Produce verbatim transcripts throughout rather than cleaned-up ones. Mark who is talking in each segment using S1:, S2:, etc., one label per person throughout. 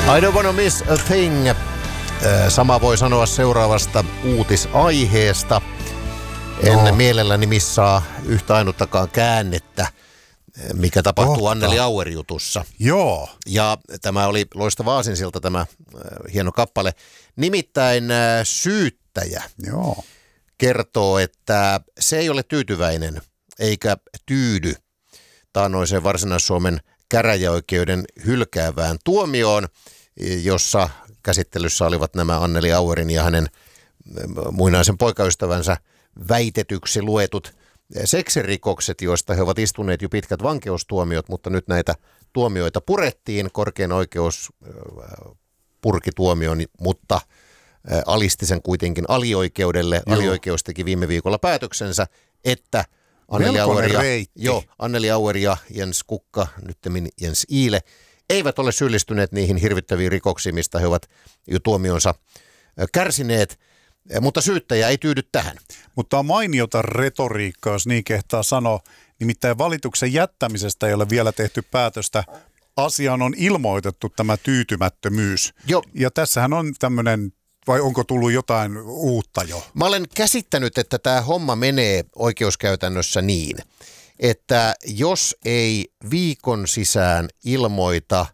S1: I don't wanna miss a thing. Sama voi sanoa seuraavasta uutisaiheesta. En no. mielelläni missaa yhtä ainuttakaan käännettä, mikä tapahtuu Totta. Anneli Auer-jutussa.
S2: Joo.
S1: Ja tämä oli loistava aasinsilta tämä äh, hieno kappale. Nimittäin äh, syyttäjä
S2: Joo.
S1: kertoo, että se ei ole tyytyväinen eikä tyydy taannoiseen Varsinais-Suomen käräjäoikeuden hylkäävään tuomioon, jossa käsittelyssä olivat nämä Anneli Auerin ja hänen muinaisen poikaystävänsä väitetyksi luetut seksirikokset, joista he ovat istuneet jo pitkät vankeustuomiot, mutta nyt näitä tuomioita purettiin. Korkein oikeus purki tuomion, mutta alisti sen kuitenkin alioikeudelle. Joo. Alioikeus teki viime viikolla päätöksensä, että Anneli Auer, ja, jo, Anneli Auer ja Jens Kukka, nyttemmin Jens Iile, eivät ole syyllistyneet niihin hirvittäviin rikoksiin, mistä he ovat jo tuomionsa kärsineet, mutta syyttäjä ei tyydy tähän.
S2: Mutta on mainiota retoriikkaa, jos niin kehtaa sanoa. Nimittäin valituksen jättämisestä ei ole vielä tehty päätöstä. Asiaan on ilmoitettu tämä tyytymättömyys.
S1: Jo.
S2: Ja tässähän on tämmöinen, vai onko tullut jotain uutta jo?
S1: Mä olen käsittänyt, että tämä homma menee oikeuskäytännössä niin, että jos ei viikon sisään ilmoita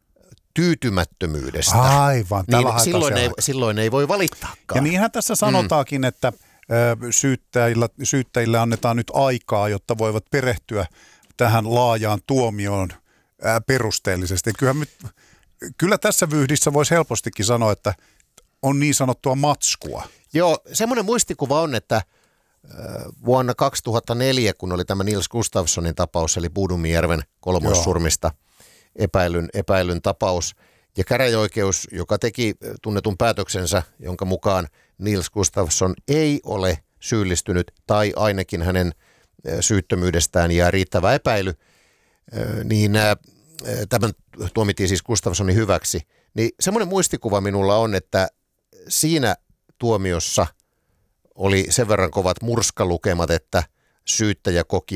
S1: tyytymättömyydestä,
S2: Aivan,
S1: niin silloin ei, silloin ei voi valittaakaan.
S2: Ja niinhän tässä sanotaankin, mm. että syyttäjillä, syyttäjille annetaan nyt aikaa, jotta voivat perehtyä tähän laajaan tuomioon perusteellisesti. Kyllä, kyllä tässä vyyhdissä voisi helpostikin sanoa, että on niin sanottua matskua.
S1: Joo, semmoinen muistikuva on, että vuonna kaksituhattaneljä, kun oli tämä Nils Gustafssonin tapaus, eli Boudumjärven kolmoissurmista epäilyn, epäilyn tapaus, ja käräjäoikeus, joka teki tunnetun päätöksensä, jonka mukaan Nils Gustafsson ei ole syyllistynyt, tai ainakin hänen syyttömyydestään jää riittävä epäily, niin tämän tuomittiin siis Gustafssonin hyväksi. Niin semmoinen muistikuva minulla on, että siinä tuomiossa oli sen verran kovat murskalukemat, että syyttäjä koki,